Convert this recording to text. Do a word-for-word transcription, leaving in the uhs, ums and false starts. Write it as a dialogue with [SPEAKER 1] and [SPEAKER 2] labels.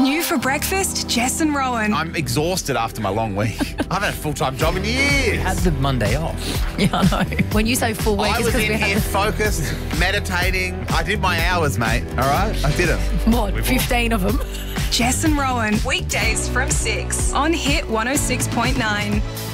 [SPEAKER 1] New for breakfast, Jess and Rowan.
[SPEAKER 2] I'm exhausted after my long week. I haven't had a full-time job in years.
[SPEAKER 3] Had the Monday off.
[SPEAKER 4] Yeah, I know. When you say full week,
[SPEAKER 2] I
[SPEAKER 4] it's
[SPEAKER 2] was
[SPEAKER 4] because
[SPEAKER 2] in
[SPEAKER 4] we
[SPEAKER 2] here
[SPEAKER 4] had
[SPEAKER 2] focused, meditating. I did my hours, mate. All right? I did them.
[SPEAKER 4] what, fifteen of them?
[SPEAKER 1] Jess and Rowan. Weekdays from six on Hit one oh six point nine.